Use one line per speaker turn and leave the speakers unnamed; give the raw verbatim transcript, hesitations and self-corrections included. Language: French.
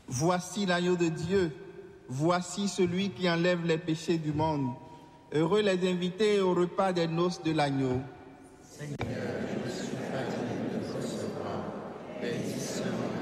Voici l'agneau de Dieu, voici celui qui enlève les péchés du monde. Heureux les invités au repas des noces de l'agneau.
Seigneur, je suis fatigué de recevoir, bénis seulement